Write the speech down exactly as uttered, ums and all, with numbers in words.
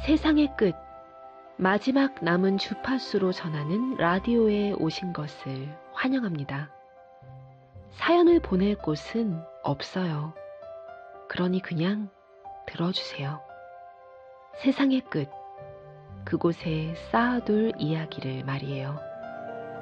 세상의 끝, 마지막 남은 주파수로 전하는 라디오에 오신 것을 환영합니다. 사연을 보낼 곳은 없어요. 그러니 그냥 들어주세요. 세상의 끝, 그곳에 쌓아둘 이야기를 말이에요.